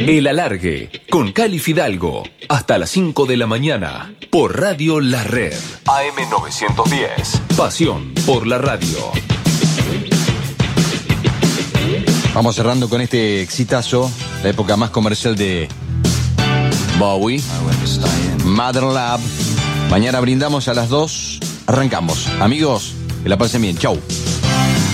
El Alargue, con Cali Fidalgo, hasta las 5 de la mañana, por Radio La Red. AM 910. Pasión por la radio. Vamos cerrando con este exitazo, la época más comercial de Bowie, Mother Love. Mañana brindamos a las 2. Arrancamos. Amigos, que la pasen bien. Chau.